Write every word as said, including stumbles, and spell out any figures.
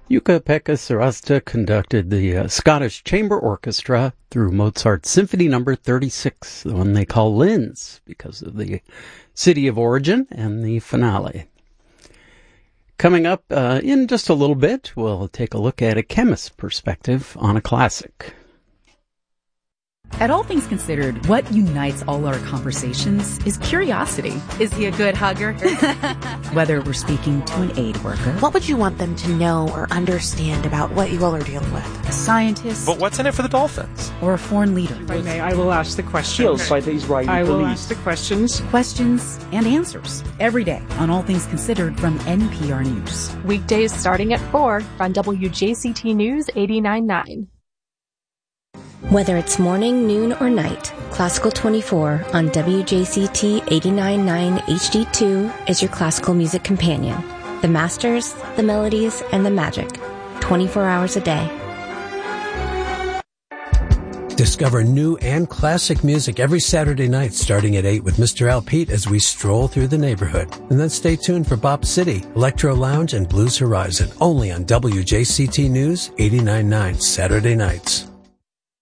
Jukka-Pekka Sarasta conducted the uh, Scottish Chamber Orchestra through Mozart's Symphony Number thirty-six, the one they call Linz, because of the city of origin and the finale. Coming up uh, in just a little bit, we'll take a look at a chemist's perspective on a classic. At All Things Considered, what unites all our conversations is curiosity. Is he a good hugger? Whether we're speaking to an aid worker. What would you want them to know or understand about what you all are dealing with? A scientist. But what's in it for the dolphins? Or a foreign leader. If I may, I will ask the questions. Killed by the Israeli I will police. ask the questions. Questions and answers. Every day on All Things Considered from N P R News. Weekdays starting at four on W J C T News eighty-nine point nine. Whether it's morning, noon, or night, Classical twenty-four on W J C T eighty-nine point nine H D two is your classical music companion. The masters, the melodies, and the magic. twenty-four hours a day. Discover new and classic music every Saturday night starting at eight with Mister Al Pete as we stroll through the neighborhood. And then stay tuned for Bop City, Electro Lounge, and Blues Horizon, only on W J C T News eighty-nine point nine Saturday nights.